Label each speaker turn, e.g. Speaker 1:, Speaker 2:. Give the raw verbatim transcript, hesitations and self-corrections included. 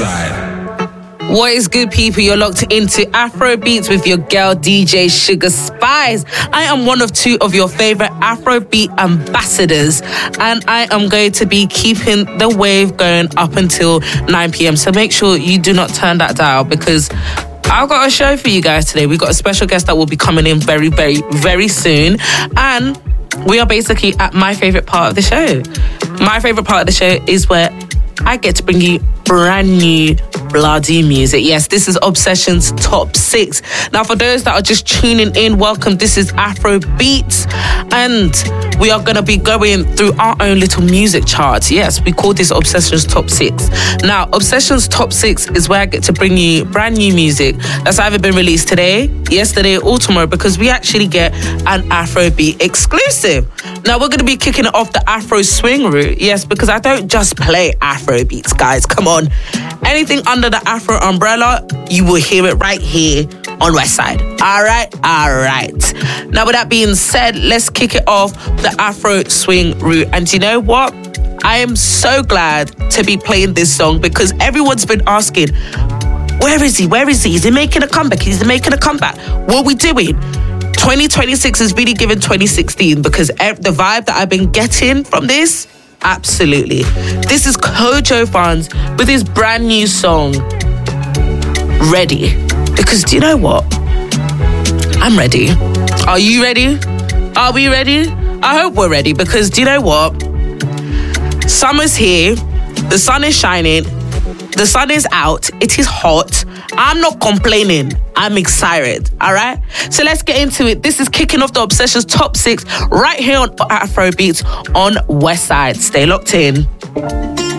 Speaker 1: Westside.
Speaker 2: What is good, people? You're locked into Afro Beats with your girl D J Sugar Spice. I am one of two of your favorite Afrobeat ambassadors, and I am going to be keeping the wave going up until nine p.m. So make sure you do not turn that dial, because I've got a show for you guys today. We've got a special guest that will be coming in very, very, very soon, and we are basically at my favorite part of the show. My favorite part of the show is where I get to bring you brand new bloody music. Yes, this is Obsession's Top six. Now, for those that are just tuning in, welcome. This is Afro Beats, and we are going to be going through our own little music charts. Yes, we call this Obsession's Top six. Now, Obsession's Top six is where I get to bring you brand new music that's either been released today, yesterday, or tomorrow, because we actually get an Afrobeat exclusive. Now, we're going to be kicking it off the Afro swing route. Yes, because I don't just play Afro beats, guys. Come on. Anything under the Afro umbrella, you will hear it right here on Westside. All right, all right. Now, with that being said, let's kick it off the Afro swing route. And you know what? I am so glad to be playing this song, because everyone's been asking, where is he? Where is he? Is he making a comeback? Is he making a comeback? What are we doing? twenty twenty-six is really giving twenty sixteen, because the vibe that I've been getting from this, absolutely. This is Kojo Funds with his brand new song, Ready. Because do you know what? I'm ready. Are you ready? Are we ready? I hope we're ready, because do you know what? Summer's here. The sun is shining. The sun is out. It is hot. I'm not complaining. I'm excited. All right? So let's get into it. This is kicking off the Obsession's Top six right here on Afro Beats on Westside. Stay locked in.